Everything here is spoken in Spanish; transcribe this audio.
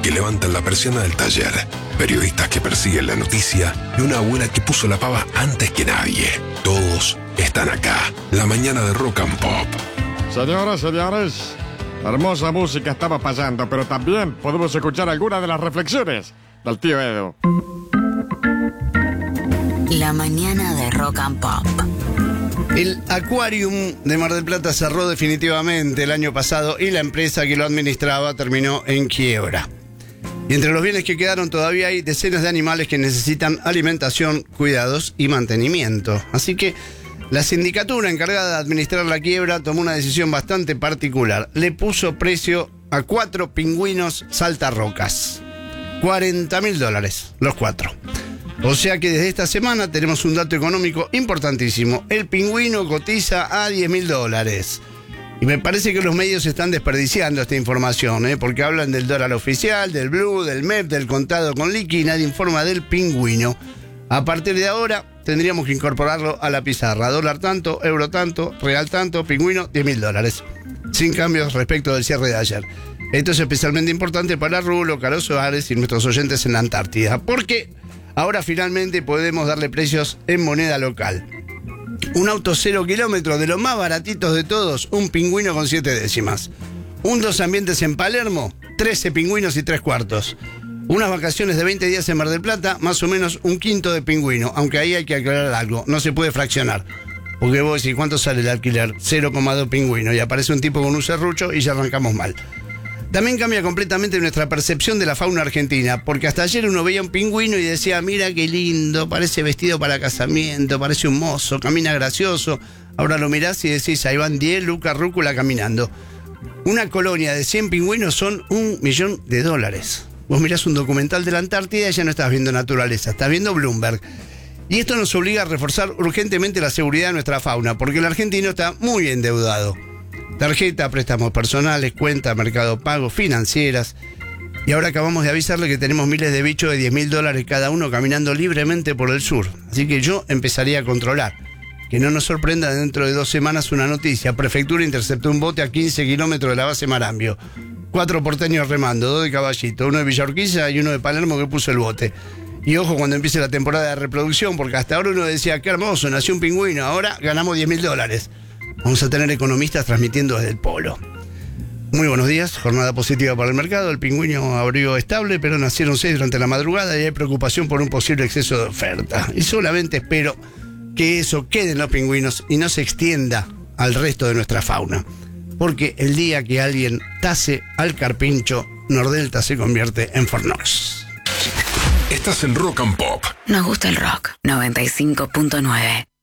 que levantan la persiana del taller, periodistas que persiguen la noticia y una abuela que puso la pava antes que nadie. Todos están acá. La mañana de Rock and Pop. Señoras, señores, hermosa música estaba pasando, pero también podemos escuchar algunas de las reflexiones del tío Edu. La mañana de Rock and Pop. El Aquarium de Mar del Plata cerró definitivamente el año pasado y la empresa que lo administraba terminó en quiebra. Y entre los bienes que quedaron todavía hay decenas de animales que necesitan alimentación, cuidados y mantenimiento. Así que la sindicatura encargada de administrar la quiebra tomó una decisión bastante particular. Le puso precio a 4 pingüinos saltarrocas. $40.000 los 4. O sea que desde esta semana tenemos un dato económico importantísimo. El pingüino cotiza a $10.000. Y me parece que los medios están desperdiciando esta información, porque hablan del dólar oficial, del blue, del MEP, del contado con liqui y nadie informa del pingüino. A partir de ahora tendríamos que incorporarlo a la pizarra. Dólar tanto, euro tanto, real tanto, pingüino $10.000. Sin cambios respecto del cierre de ayer. Esto es especialmente importante para Rulo, Caro Suárez y nuestros oyentes en la Antártida. Porque ahora finalmente podemos darle precios en moneda local. Un auto 0 kilómetros de los más baratitos de todos, un pingüino con 7 décimas. Un 2 ambientes en Palermo, 13 pingüinos y 3 cuartos. Unas vacaciones de 20 días en Mar del Plata, más o menos un quinto de pingüino. Aunque ahí hay que aclarar algo, no se puede fraccionar. Porque vos decís, ¿cuánto sale el alquiler? 0,2 pingüino. Y aparece un tipo con un serrucho y ya arrancamos mal. También cambia completamente nuestra percepción de la fauna argentina, porque hasta ayer uno veía un pingüino y decía, mira qué lindo, parece vestido para casamiento, parece un mozo, camina gracioso. Ahora lo mirás y decís, ahí van 10 lucas rúcula caminando. Una colonia de 100 pingüinos son $1 millón. Vos mirás un documental de la Antártida y ya no estás viendo naturaleza, estás viendo Bloomberg. Y esto nos obliga a reforzar urgentemente la seguridad de nuestra fauna, porque el argentino está muy endeudado. Tarjeta, préstamos personales, cuenta, mercado pago, financieras. Y ahora acabamos de avisarle que tenemos miles de bichos de $10.000 cada uno caminando libremente por el sur. Así que yo empezaría a controlar. Que no nos sorprenda dentro de 2 semanas una noticia. Prefectura interceptó un bote a 15 kilómetros de la base Marambio. 4 porteños remando, 2 de Caballito, 1 de Villa Urquiza y 1 de Palermo que puso el bote. Y ojo cuando empiece la temporada de reproducción, porque hasta ahora uno decía, qué hermoso, nació un pingüino, ahora ganamos $10.000. Vamos a tener economistas transmitiendo desde el polo. Muy buenos días, jornada positiva para el mercado. El pingüino abrió estable, pero nacieron 6 durante la madrugada y hay preocupación por un posible exceso de oferta. Y solamente espero que eso quede en los pingüinos y no se extienda al resto de nuestra fauna. Porque el día que alguien tase al carpincho, Nordelta se convierte en Fornox. Estás en Rock and Pop. Nos gusta el rock. 95.9.